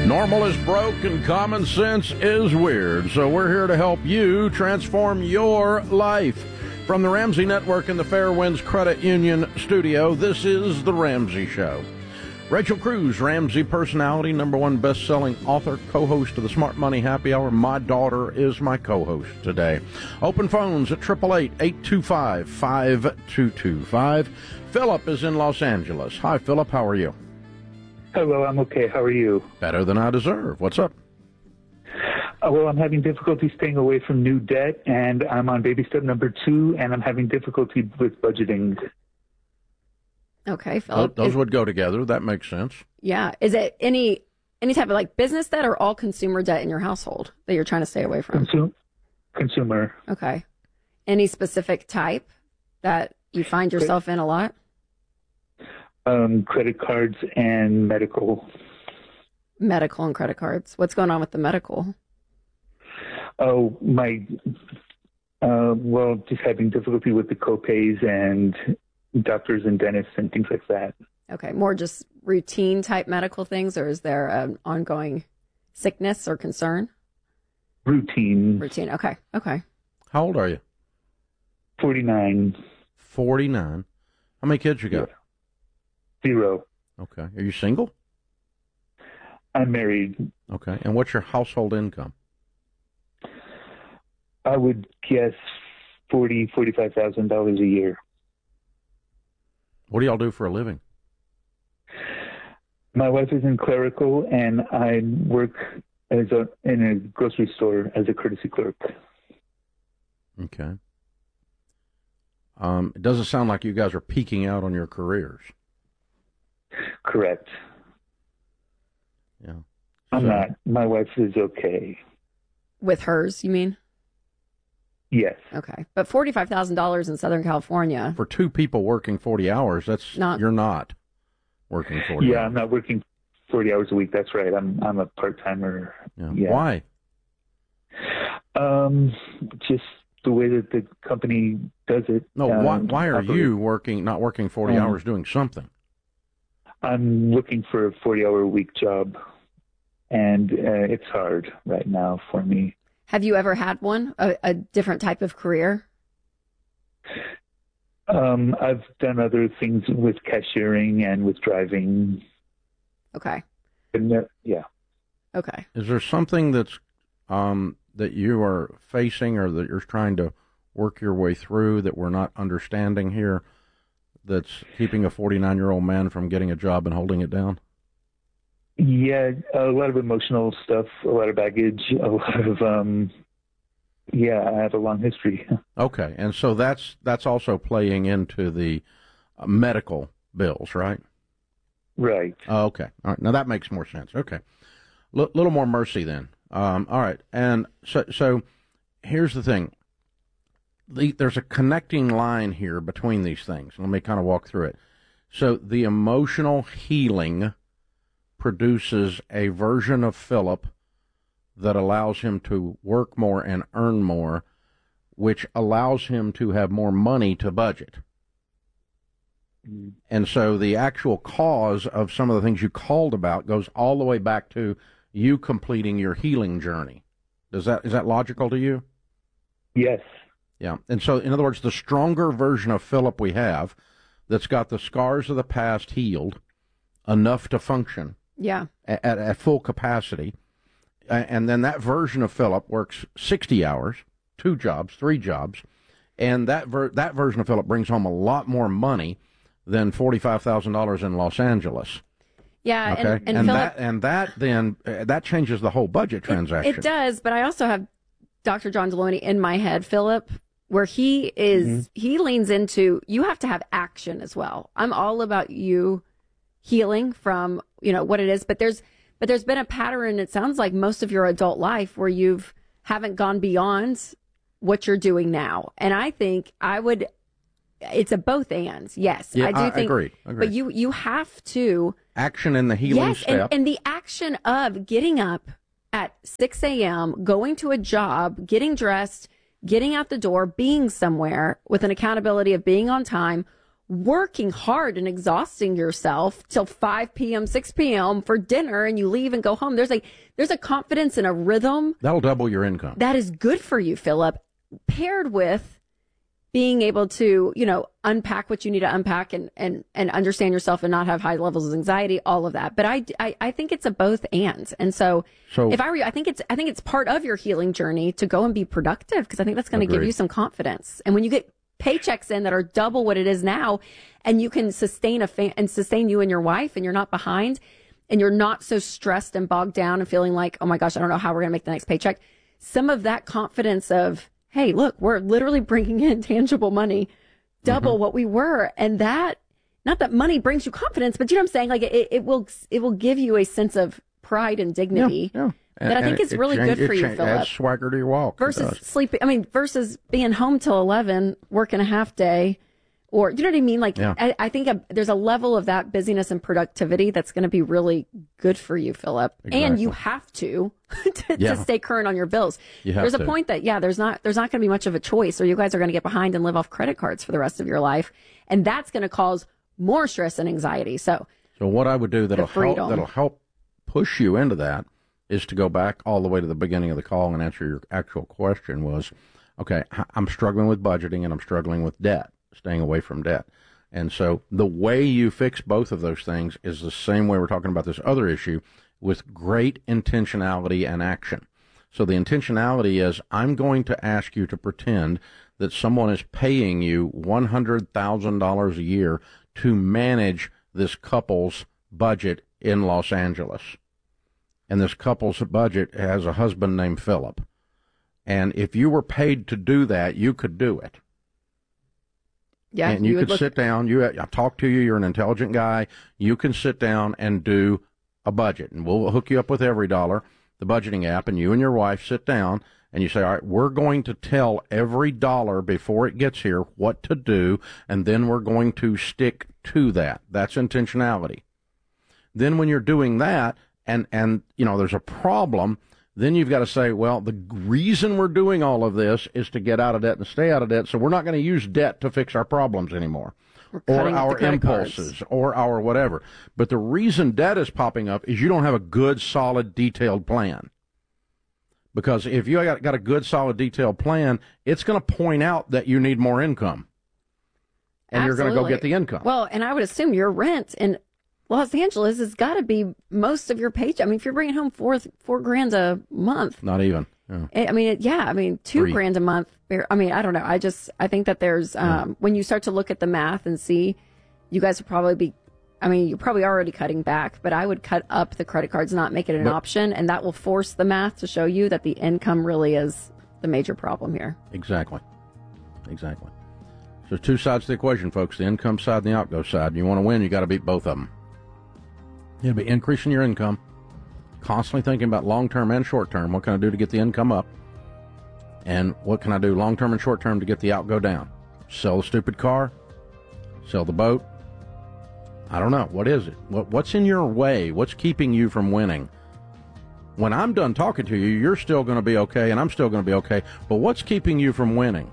Normal is broke and common sense is weird. So we're here to help you transform your life. From the Ramsey Network and the Fairwinds Credit Union studio, this is The Ramsey Show. Rachel Cruz, Ramsey personality, #1 best-selling author, co-host of the Smart Money Happy Hour. My daughter is my co-host today. Open phones at 888-825-5225. Philip is in Los Angeles. Hi, Philip. How are you? Hello, I'm okay. How are you? Better than I deserve. What's up? Well, I'm having difficulty staying away from new debt, and I'm on baby step number 2, and I'm having difficulty with budgeting. Okay, Philip. Those would go together. That makes sense. Yeah. Is it any type of like business debt or all consumer debt in your household that you're trying to stay away from? Consumer. Okay. Any specific type that you find yourself in a lot? Credit cards and medical. Medical and credit cards. What's going on with the medical? Oh, just having difficulty with the copays and doctors and dentists and things like that. Okay, more just routine type medical things, or is there an ongoing sickness or concern? Routine. Okay. How old are you? 49. 49. How many kids you got? 0. Okay. Are you single? I'm married. Okay. And what's your household income? I would guess $45,000 a year. What do y'all do for a living? My wife is in clerical, and I work in a grocery store as a courtesy clerk. Okay. It doesn't sound like you guys are peaking out on your careers. Correct. Yeah. I'm not. My wife is okay. With hers, you mean? Yes. Okay. But $45,000 in Southern California. For 2 people working 40 hours, you're not working 40 hours. Yeah, I'm not working 40 hours a week. That's right. I'm a part-timer. Yeah. Why? Just the way that the company does it. No, why are you not working 40 hours doing something? I'm looking for a 40-hour-a-week job, and it's hard right now for me. Have you ever had one, a different type of career? I've done other things with cashiering and with driving. Okay. Yeah. Okay. Is there something that's that you are facing or that you're trying to work your way through that we're not understanding here that's keeping a 49-year-old man from getting a job and holding it down? Yeah, a lot of emotional stuff, a lot of baggage, a lot of, I have a long history. Okay, and so that's also playing into the medical bills, right? Right. Okay, all right, now that makes more sense. Okay, little more mercy then. All right, and so here's the thing. There's a connecting line here between these things. Let me kind of walk through it. So the emotional healing produces a version of Philip that allows him to work more and earn more, which allows him to have more money to budget. Mm. And so the actual cause of some of the things you called about goes all the way back to you completing your healing journey. Is that logical to you? Yes. Yeah. And so, in other words, the stronger version of Philip we have that's got the scars of the past healed enough to function. Yeah. At full capacity. And then that version of Philip works 60 hours, 2 jobs, 3 jobs. And that version of Philip brings home a lot more money than $45,000 in Los Angeles. Yeah. Okay. And Philip, that changes the whole budget transaction. It does. But I also have Dr. John Deloney in my head, Philip, where he leans into, you have to have action as well. I'm all about you healing from, what it is, but there's been a pattern, it sounds like most of your adult life where haven't gone beyond what you're doing now. And I think it's a both ands. Yes. Yeah, I do think, agree. But you have to action in the healing step. And the action of getting up at 6 a.m., going to a job, getting dressed, getting out the door, being somewhere with an accountability of being on time, working hard and exhausting yourself till 5 p.m., 6 p.m. for dinner, and you leave and go home. There's a confidence and a rhythm. That'll double your income. That is good for you, Philip, paired with being able to, unpack what you need to unpack and understand yourself and not have high levels of anxiety, all of that. But I think it's a both and. And so if I were you, I think it's part of your healing journey to go and be productive, because I think that's going to give you some confidence. And when you get paychecks in that are double what it is now, and you can sustain sustain you and your wife, and you're not behind, and you're not so stressed and bogged down and feeling like, oh my gosh, I don't know how we're going to make the next paycheck. Some of that confidence of, hey, look, we're literally bringing in tangible money, double what we were. And that, not that money brings you confidence, but you know what I'm saying? Like it will give you a sense of pride and dignity. Yeah. That I think is really good for you, Philip. Adds swagger to your walk. Versus sleeping, versus being home till 11, working a half day, or, you know what I mean? Like, I think there's a level of that busyness and productivity that's going to be really good for you, Philip. Exactly. And you have to stay current on your bills. There's a point that, there's not going to be much of a choice, or you guys are going to get behind and live off credit cards for the rest of your life. And that's going to cause more stress and anxiety. So what I would do that'll help push you into that is to go back all the way to the beginning of the call and answer your actual question was, okay, I'm struggling with budgeting and I'm struggling with debt, staying away from debt. And so the way you fix both of those things is the same way we're talking about this other issue, with great intentionality and action. So the intentionality is, I'm going to ask you to pretend that someone is paying you $100,000 a year to manage this couple's budget in Los Angeles. And this couple's budget has a husband named Philip. And if you were paid to do that, you could do it. Yeah, and you could sit down. I've talked to you. You're an intelligent guy. You can sit down and do a budget, and we'll hook you up with EveryDollar, the budgeting app, and you and your wife sit down and you say, all right, we're going to tell every dollar before it gets here what to do, and then we're going to stick to that. That's intentionality. Then when you're doing that, and there's a problem, then you've got to say, well, the reason we're doing all of this is to get out of debt and stay out of debt, so we're not going to use debt to fix our problems anymore, or our impulses, or our whatever. But the reason debt is popping up is you don't have a good, solid, detailed plan. Because if you got a good, solid, detailed plan, it's going to point out that you need more income. And Absolutely. You're going to go get the income. Well, and I would assume your rent in Los Angeles has got to be most of your paycheck. I mean, if you're bringing home $4,000 a month. Not even. Yeah. $2,000 a month. I mean, I don't know. I think that there's, when you start to look at the math and see, you guys would probably you're probably already cutting back, but I would cut up the credit cards, not make it an option. And that will force the math to show you that the income really is the major problem here. Exactly. So two sides to the equation, folks, the income side and the outgo side. You want to win, you got to beat both of them. You got to be increasing your income, constantly thinking about long-term and short-term. What can I do to get the income up? And what can I do long-term and short-term to get the outgo down? Sell the stupid car? Sell the boat? I don't know. What is it? What's in your way? What's keeping you from winning? When I'm done talking to you, you're still going to be okay, and I'm still going to be okay. But what's keeping you from winning?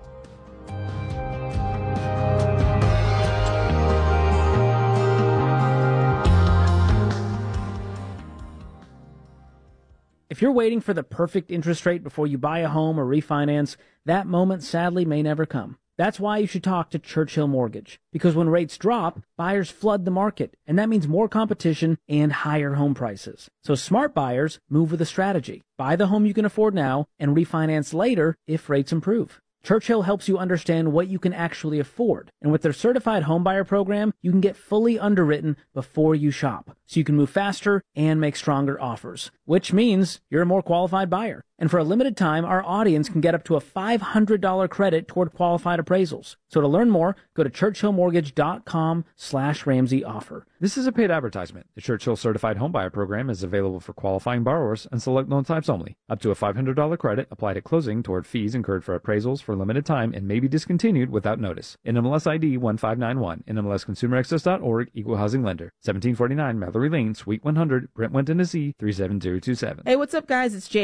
If you're waiting for the perfect interest rate before you buy a home or refinance, that moment sadly may never come. That's why you should talk to Churchill Mortgage. Because when rates drop, buyers flood the market, and that means more competition and higher home prices. So smart buyers move with a strategy. Buy the home you can afford now and refinance later if rates improve. Churchill helps you understand what you can actually afford. And with their certified homebuyer program, you can get fully underwritten before you shop. So you can move faster and make stronger offers, which means you're a more qualified buyer. And for a limited time, our audience can get up to a $500 credit toward qualified appraisals. So to learn more, go to churchillmortgage.com/Ramsey offer. This is a paid advertisement. The Churchill Certified Homebuyer Program is available for qualifying borrowers and select loan types only. Up to a $500 credit applied at closing toward fees incurred for appraisals for a limited time and may be discontinued without notice. NMLS ID 1591. NMLSConsumerAccess.org. Equal Housing Lender. 1749 Mallory Lane, Suite 100, Brentwood, Tennessee 37027. Hey, what's up, guys? It's Jay